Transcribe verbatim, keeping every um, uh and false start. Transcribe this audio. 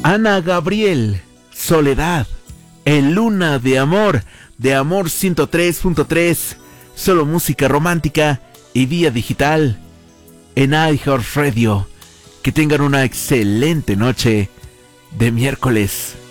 Ana Gabriel, Soledad, en Luna de Amor, de Amor ciento tres punto tres, solo música romántica y vía digital en iHeartRadio. Que tengan una excelente noche de miércoles.